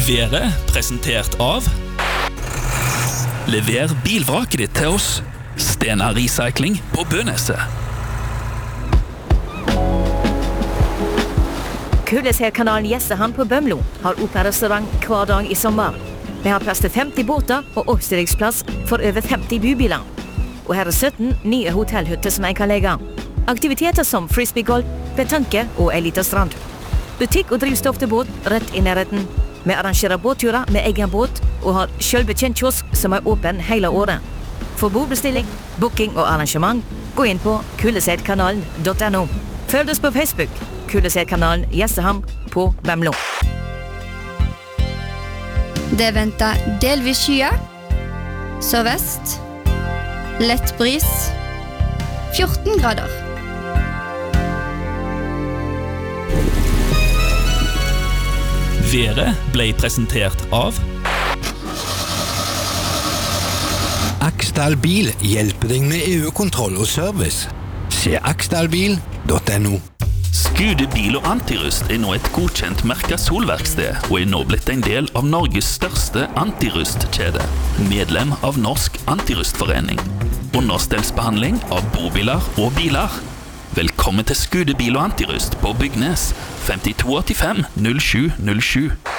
Været presentert av Lever bilvraket ditt til oss. Stena Recycling på Bøneset. Kullesherkanalen Jesseham på Bømlo har opera-restaurant hver dag i sommer. Vi har plass til 50 båter og oppstillingsplass for over 50 bybiler. Og her er 17 nye hotellhytter som jeg kan legge. Aktiviteter som frisbeegolf, petanque og en liten strand. Butikk og drivstoff til båt rett i nærheten. Vi arrangerer båtturer med egen båt og har selvbetjent kiosk som er åpen hele året. For bordbestilling, booking og arrangement, gå inn på kullesherkanalen.no. Følg oss på Facebook, Kullesherkanalen Jesseham på Bømlo. Det venter delvis skyer, sørvest, lett bris, 14 grader. Været ble presentert av Aksdal Bil hjelper deg med EU-kontroll og service. Se aksdalbil.no. Skude Bil og Antirust er nå et godkjent merket solverksted og er nå blitt en del av Norges største antirustkjede. Medlem av Norsk Antirustforening. Understellsbehandling av bobiler og biler. Velkommen til Skude Bil og Antirust på Bygnes 5285 0707.